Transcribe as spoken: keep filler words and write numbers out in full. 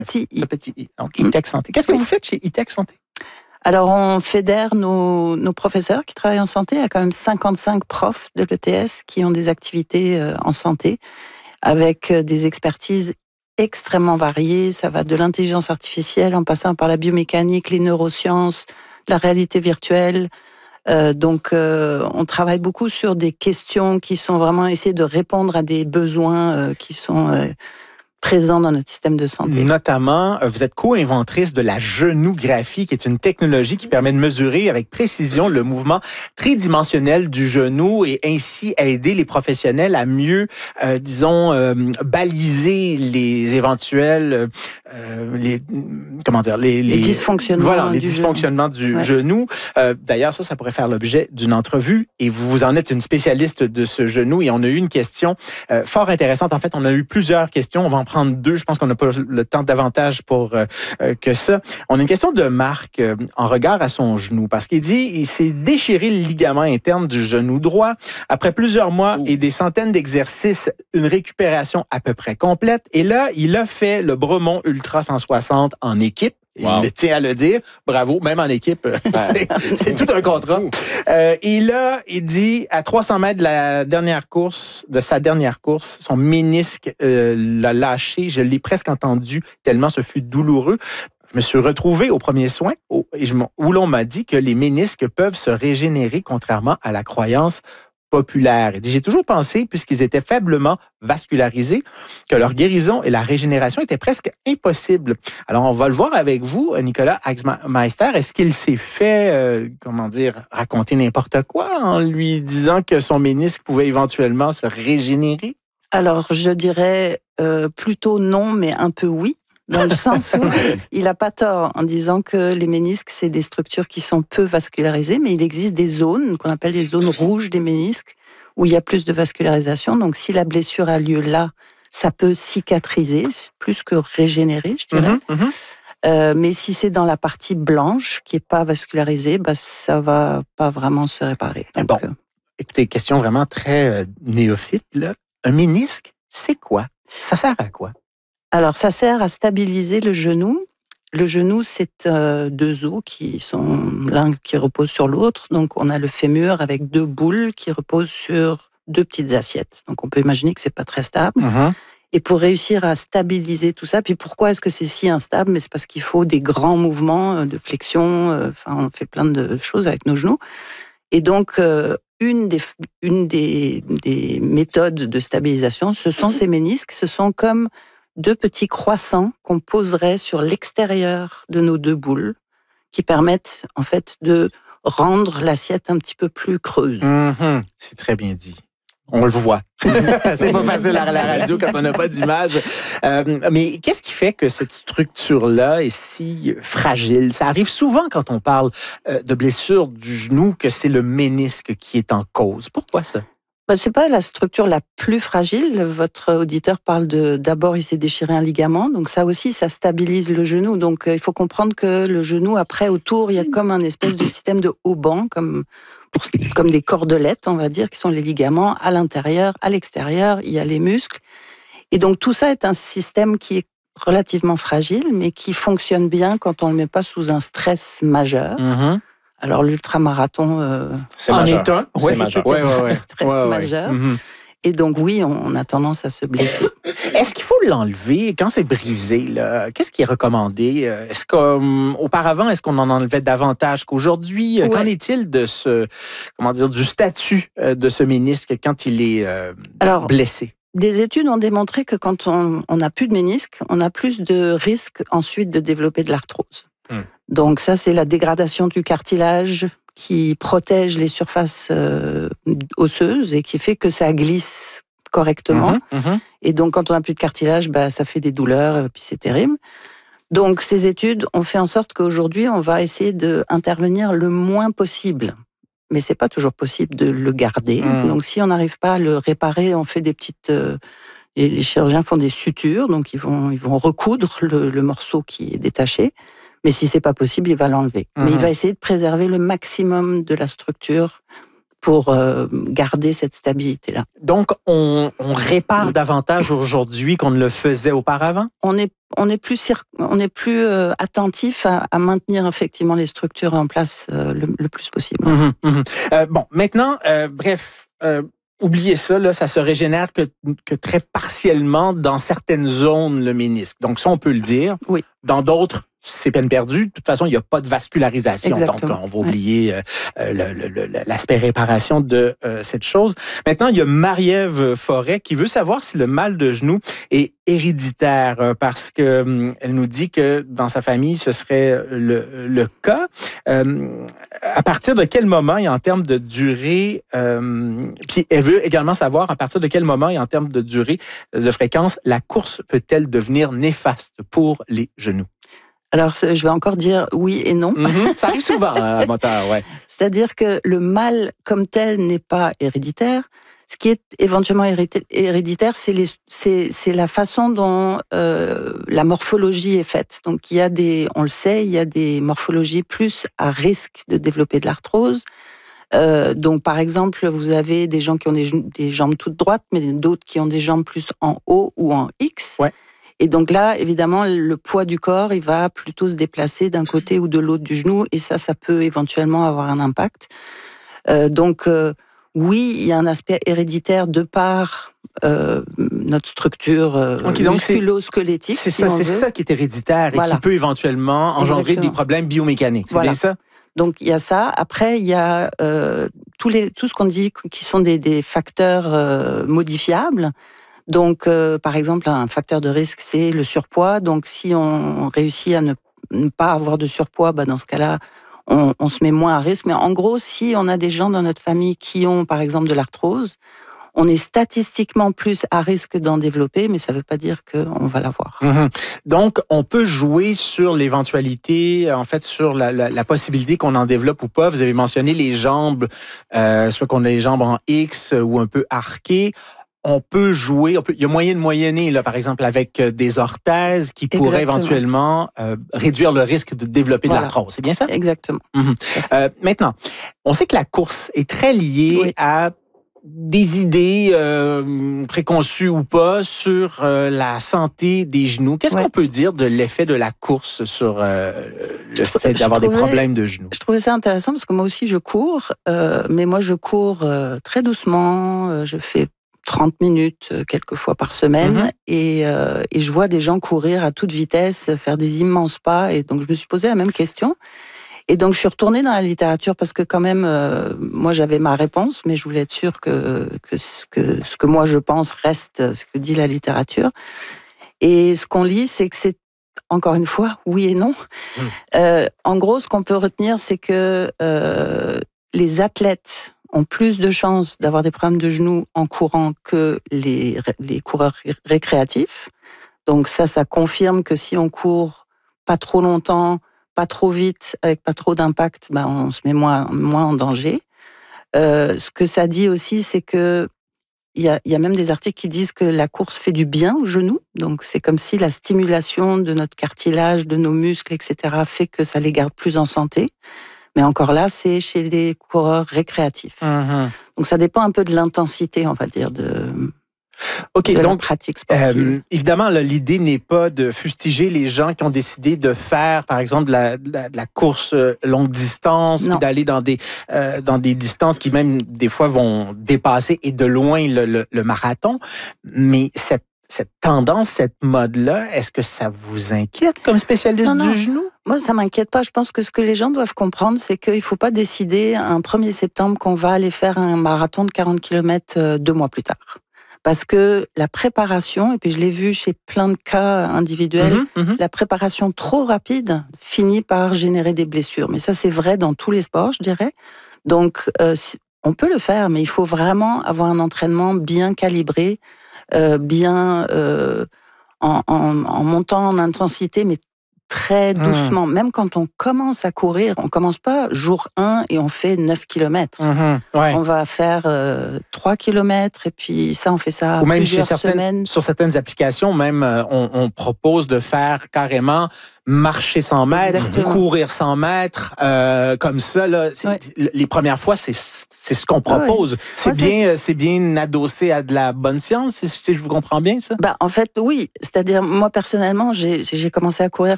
petit I. Le petit I. Donc, E-Tech Santé. Qu'est-ce que vous faites chez E-Tech Santé? Alors, on fédère nos, nos professeurs qui travaillent en santé. Il y a quand même cinquante-cinq profs de l'E T S qui ont des activités en santé avec des expertises extrêmement variées. Ça va de l'intelligence artificielle en passant par la biomécanique, les neurosciences, la réalité virtuelle. Euh, donc, euh, on travaille beaucoup sur des questions qui sont vraiment essayer de répondre à des besoins euh, qui sont... Euh, présent dans notre système de santé. Notamment, vous êtes co-inventrice de la genographie, qui est une technologie qui permet de mesurer avec précision le mouvement tridimensionnel du genou et ainsi aider les professionnels à mieux, euh, disons, euh, baliser les éventuels, euh, les, comment dire, les, les, les dysfonctionnements, voilà, les du, dysfonctionnements genou. du ouais. genou. Euh, d'ailleurs, ça, ça pourrait faire l'objet d'une entrevue et vous, vous en êtes une spécialiste de ce genou et on a eu une question euh, fort intéressante. En fait, on a eu plusieurs questions. On va en prendre deux. Je pense qu'on n'a pas le temps davantage pour euh, que ça. On a une question de Marc euh, en regard à son genou parce qu'il dit il s'est déchiré le ligament interne du genou droit. Après plusieurs mois Ouh. et des centaines d'exercices, une récupération à peu près complète. Et là, il a fait le Bremont Ultra cent soixante en équipe. Wow. Il tient à le dire. Bravo, même en équipe, c'est, c'est tout un contrat. Euh, et là, il dit, à trois cents mètres de la dernière course, de sa dernière course, son ménisque euh, l'a lâché. Je l'ai presque entendu tellement ce fut douloureux. Je me suis retrouvé au premier soin où, où l'on m'a dit que les ménisques peuvent se régénérer contrairement à la croyance populaire. Il dit, j'ai toujours pensé, puisqu'ils étaient faiblement vascularisés, que leur guérison et la régénération étaient presque impossibles. Alors, on va le voir avec vous, Nicolas Axmeister. Est-ce qu'il s'est fait, euh, comment dire, raconter n'importe quoi en lui disant que son ménisque pouvait éventuellement se régénérer? Alors, je dirais euh, plutôt non, mais un peu oui. Dans le sens où il n'a pas tort en disant que les ménisques, c'est des structures qui sont peu vascularisées, mais il existe des zones qu'on appelle les zones rouges des ménisques où il y a plus de vascularisation. Donc, si la blessure a lieu là, ça peut cicatriser plus que régénérer, je dirais. Mm-hmm, mm-hmm. Euh, mais si c'est dans la partie blanche qui n'est pas vascularisée, bah, ça ne va pas vraiment se réparer. Donc, bon, euh... écoutez, question vraiment très euh, néophyte, là. Un ménisque, c'est quoi? Ça sert à quoi? Alors, ça sert à stabiliser le genou. Le genou, c'est euh, deux os qui sont l'un qui repose sur l'autre. Donc, on a le fémur avec deux boules qui reposent sur deux petites assiettes. Donc, on peut imaginer que c'est pas très stable. Mm-hmm. Et pour réussir à stabiliser tout ça, puis pourquoi est-ce que c'est si instable? Mais c'est parce qu'il faut des grands mouvements de flexion. Euh, enfin, on fait plein de choses avec nos genoux. Et donc, euh, une des une des, des méthodes de stabilisation, ce sont ces ménisques. Ce sont comme deux petits croissants qu'on poserait sur l'extérieur de nos deux boules qui permettent en fait de rendre l'assiette un petit peu plus creuse. Mmh, c'est très bien dit. On le voit. C'est pas facile à la radio quand on n'a pas d'image. Euh, mais qu'est-ce qui fait que cette structure-là est si fragile? Ça arrive souvent quand on parle de blessure du genou que c'est le ménisque qui est en cause. Pourquoi ça? Ben, c'est pas la structure la plus fragile. Votre auditeur parle de, d'abord, il s'est déchiré un ligament. Donc ça aussi, ça stabilise le genou. Donc euh, il faut comprendre que le genou, après, autour, il y a comme un espèce de système de haubans, comme, pour, comme des cordelettes, on va dire, qui sont les ligaments. À l'intérieur, à l'extérieur, il y a les muscles. Et donc tout ça est un système qui est relativement fragile, mais qui fonctionne bien quand on ne le met pas sous un stress majeur. Mm-hmm. Alors, l'ultramarathon euh, c'est en est un. C'est ouais, majeur. Ouais, ouais, ouais. Stress ouais, ouais. majeur. Mm-hmm. Et donc, oui, on a tendance à se blesser. Est-ce qu'il faut l'enlever quand c'est brisé? Là? Qu'est-ce qui est recommandé? Est-ce qu'auparavant, est-ce qu'on en enlevait davantage qu'aujourd'hui? Ouais. Qu'en est-il de ce, comment dire, du statut de ce ménisque quand il est euh, Alors, blessé? Des études ont démontré que quand on n'a plus de ménisque, on a plus de risques ensuite de développer de l'arthrose. Hum. Donc ça, c'est la dégradation du cartilage qui protège les surfaces euh, osseuses et qui fait que ça glisse correctement. Mmh, mmh. Et donc, quand on n'a plus de cartilage, bah, ça fait des douleurs, et puis c'est terrible. Donc, ces études ont fait en sorte qu'aujourd'hui, on va essayer d'intervenir le moins possible. Mais c'est pas toujours possible de le garder. Mmh. Donc, si on n'arrive pas à le réparer, on fait des petites... Euh, et les chirurgiens font des sutures, donc ils vont, ils vont recoudre le, le morceau qui est détaché. Mais si c'est pas possible, il va l'enlever. Mmh. Mais il va essayer de préserver le maximum de la structure pour euh, garder cette stabilité-là. Donc, on, on répare davantage aujourd'hui qu'on ne le faisait auparavant? On est, on est plus, on est plus euh, attentif à, à maintenir effectivement les structures en place euh, le, le plus possible. Mmh, mmh. Euh, bon, maintenant, euh, bref... Euh, oubliez ça, là, ça se régénère que, que très partiellement dans certaines zones, le ménisque. Donc, ça, on peut le dire. Oui. Dans d'autres, c'est peine perdue. De toute façon, il n'y a pas de vascularisation. Exactement. Donc, on va oublier euh, le, le, le, l'aspect réparation de euh, cette chose. Maintenant, il y a Marie-Ève Forêt qui veut savoir si le mal de genou est héréditaire euh, parce que euh, elle nous dit que dans sa famille, ce serait le, le cas. Euh, à partir de quel moment et en termes de durée, euh, puis elle veut également savoir à partir de quel moment et en termes de durée, de fréquence, la course peut-elle devenir néfaste pour les genoux? Alors, je vais encore dire oui et non. Mm-hmm. Ça arrive souvent à moteur, ouais. C'est-à-dire que le mal comme tel n'est pas héréditaire. Ce qui est éventuellement héréditaire, c'est, les, c'est, c'est la façon dont euh, la morphologie est faite. Donc, il y a des, on le sait, il y a des morphologies plus à risque de développer de l'arthrose. Euh, donc, par exemple, vous avez des gens qui ont des, des jambes toutes droites, mais d'autres qui ont des jambes plus en O ou en X. Ouais. Et donc là, évidemment, le poids du corps, il va plutôt se déplacer d'un côté ou de l'autre du genou, et ça, ça peut éventuellement avoir un impact. Euh, donc, euh, oui, il y a un aspect héréditaire de par euh, notre structure euh, okay, musculo-squelettique. C'est, si ça, c'est ça qui est héréditaire voilà. et qui peut éventuellement engendrer Exactement. des problèmes biomécaniques. C'est voilà. bien ça? Donc, il y a ça. Après, il y a euh, tous les, tout ce qu'on dit qui sont des, des facteurs euh, modifiables. Donc, euh, par exemple, un facteur de risque, c'est le surpoids. Donc, si on réussit à ne, ne pas avoir de surpoids, bah, dans ce cas-là, on, on se met moins à risque. Mais en gros, si on a des gens dans notre famille qui ont, par exemple, de l'arthrose, on est statistiquement plus à risque d'en développer, mais ça ne veut pas dire qu'on va l'avoir. Mmh. Donc, on peut jouer sur l'éventualité, en fait, sur la, la, la possibilité qu'on en développe ou pas. Vous avez mentionné les jambes, euh, soit qu'on a les jambes en X ou un peu arquées. On peut jouer, on peut, il y a moyen de moyenner, là, par exemple, avec des orthèses qui pourraient Exactement. éventuellement euh, réduire le risque de développer voilà. de l'arthrose. C'est bien ça? Exactement. Mmh. Euh, maintenant, on sait que la course est très liée oui. à des idées euh, préconçues ou pas sur euh, la santé des genoux. Qu'est-ce ouais. qu'on peut dire de l'effet de la course sur euh, le fait d'avoir trouvais, des problèmes de genoux? Je trouvais ça intéressant parce que moi aussi je cours, euh, mais moi je cours euh, très doucement, euh, je fais trente minutes euh, quelques fois par semaine mm-hmm. et, euh, et je vois des gens courir à toute vitesse, faire des immenses pas, et donc je me suis posé la même question. Et donc, je suis retournée dans la littérature parce que quand même, euh, moi, j'avais ma réponse, mais je voulais être sûre que, que, ce que ce que moi, je pense reste ce que dit la littérature. Et ce qu'on lit, c'est que c'est, encore une fois, oui et non. Mmh. Euh, en gros, ce qu'on peut retenir, c'est que euh, les athlètes ont plus de chances d'avoir des problèmes de genoux en courant que les, les coureurs récréatifs. Donc ça, ça confirme que si on court pas trop longtemps, pas trop vite, avec pas trop d'impact, ben on se met moins, moins en danger. Euh, ce que ça dit aussi, c'est que il y a, y a même des articles qui disent que la course fait du bien aux genoux. Donc c'est comme si la stimulation de notre cartilage, de nos muscles, et cetera, fait que ça les garde plus en santé. Mais encore là, c'est chez les coureurs récréatifs. Mmh. Donc ça dépend un peu de l'intensité, on va dire, de... OK, de donc, pratique sportive. Euh, évidemment, là, l'idée n'est pas de fustiger les gens qui ont décidé de faire, par exemple, de la, de la, de la course longue distance, puis d'aller dans des, euh, dans des distances qui même, des fois, vont dépasser et de loin le, le, le marathon. Mais cette, cette tendance, cette mode-là, est-ce que ça vous inquiète comme spécialiste non, non. du genou? Moi, ça m'inquiète pas. Je pense que ce que les gens doivent comprendre, c'est qu'il ne faut pas décider un premier septembre qu'on va aller faire un marathon de quarante kilomètres deux mois plus tard. Parce que la préparation, et puis je l'ai vu chez plein de cas individuels, mmh, mmh. la préparation trop rapide finit par générer des blessures. Mais ça, c'est vrai dans tous les sports, je dirais. Donc, euh, on peut le faire, mais il faut vraiment avoir un entraînement bien calibré, euh, bien euh, en, en, en montant en intensité, mais très doucement. Mmh. Même quand on commence à courir, on commence pas jour un et on fait neuf kilomètres. Mmh. Ouais. On va faire euh, trois kilomètres et puis ça, on fait ça Ou même plusieurs chez certaines, semaines. Sur certaines applications, même, on, on propose de faire carrément marcher cent mètres, Exactement. courir cent mètres, euh, comme ça. Là, ouais. Les premières fois, c'est, c'est ce qu'on propose. Ouais. C'est, ouais, bien, c'est... c'est bien adossé à de la bonne science, si, si je vous comprends bien, ça? Ben, en fait, oui. C'est-à-dire, moi, personnellement, j'ai, j'ai commencé à courir